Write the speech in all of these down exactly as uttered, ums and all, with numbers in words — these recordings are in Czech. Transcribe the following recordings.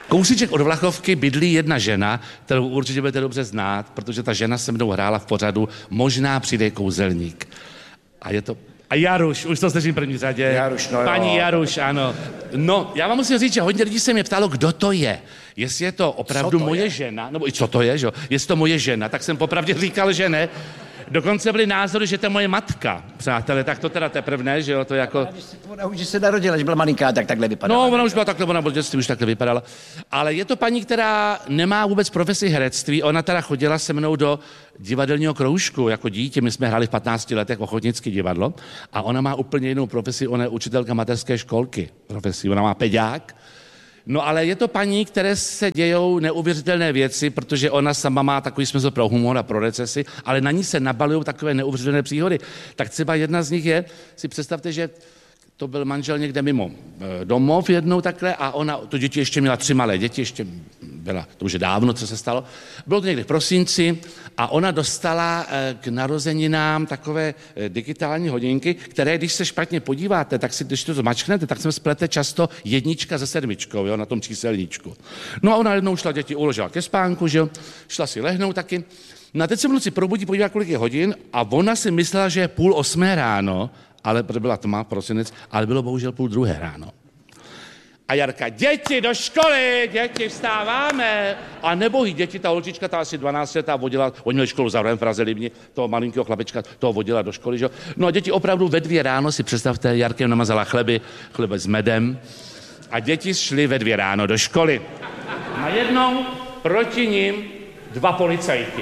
Kousíček od Vlachovky bydlí jedna žena, kterou určitě budete dobře znát, protože ta žena se mnou hrála v pořadu Možná přijde kouzelník. A je to... A Jaruš, už to slyším v první řadě. Jaruš, no jo. Paní Jaruš, ano. No, já vám musím říct, že hodně lidí se mě ptalo, kdo to je. Jestli je to opravdu to moje je? žena, nebo i co to je, že jo? Jestli to moje žena, tak jsem popravdě říkal, že ne. Dokonce byly názory, že to je moje matka, přátelé, tak to teda teprve ne, že jo, to jako... Když se, ona už se narodila, že byla malinká, tak takhle vypadala. No, ona už byla takhle, ona v dětství už takhle vypadala. Ale je to paní, která nemá vůbec profesi herectví, ona teda chodila se mnou do divadelního kroužku jako dítě, my jsme hráli v patnácti letech ochotnické divadlo a ona má úplně jinou profesi, ona je učitelka mateřské školky profesi, ona má peďák. No ale je to paní, které se dějou neuvěřitelné věci, protože ona sama má takový smysl pro humor a pro recesi, ale na ní se nabalují takové neuvěřitelné příhody. Tak třeba jedna z nich je, si představte, že to byl manžel někde mimo domov jednou takhle a ona, to děti ještě měla tři malé děti, ještě byla, to už je dávno, co se stalo. Bylo to někde v prosinci a ona dostala k narozeninám takové digitální hodinky, které, když se špatně podíváte, tak si, když to zmačknete, tak se splete často jednička se sedmičkou, jo, na tom číselníčku. No a ona jednou šla děti, uložila ke spánku, že jo, šla si lehnout taky. No a teď se v noci probudí, podívá, kolik je hodin a ona si myslela, že je půl osmé ráno, ale byla tma, prosinec, ale bylo bohužel půl druhé ráno. A Jarka, děti do školy, děti, vstáváme. A nebohý děti, ta holčička, ta asi dvanáct letá vodila, oni měli školu za v Praze Libni, toho malinkého chlapečka, toho vodila do školy, že? No a děti opravdu ve dvě ráno, si představte, Jarkem namazala chleby, chleby s medem. A děti šly ve dvě ráno do školy. Najednou proti nim dva policajti.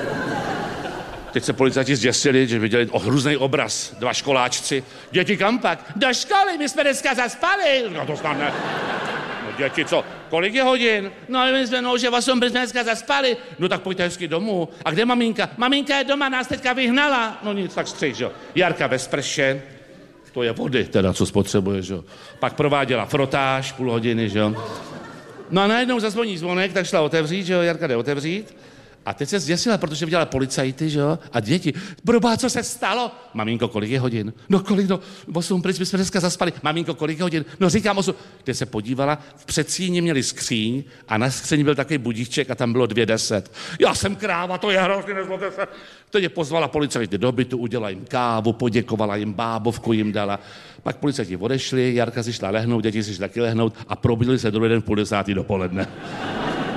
Teď se policajti zděsili, že viděli hrůzný obraz, dva školáčci. Děti, kam pak? Do školy, my jsme dneska zaspali. No to snad ne. No děti, co? Kolik je hodin? No my jsme, no, že osm, my jsme dneska zaspali. No tak pojďte hezky domů. A kde maminka? Maminka je doma, nás teďka vyhnala. No nic, tak střih, že jo. Jarka ve sprše, to je vody, teda, co spotřebuje, že jo. Pak prováděla frotáž, půl hodiny, že jo. No a najednou zazvoní zvonek, tak šla otevřít, že jo, Jarka jde otevřít. A teď se zděsila, protože viděla policajty, že jo, a děti. Probá, co se stalo? Maminko, kolik je hodin? No kolik, no, osm, pryč, my jsme dneska zaspali. Maminko, kolik je hodin? No říkám osm. Teď se podívala, v předsíni měli skříň a na skříni byl takový budíček a tam bylo dvě deset. Já jsem kráva, to je hrozně, nezlobte se. Teď je pozvala policajty do bytu, udělala jim kávu, poděkovala jim, bábovku jim dala. Pak policajti odešli, Jarka si šla lehnout, děti si šla taky lehnout a probudili se druhý den v půl desátý dopoledne.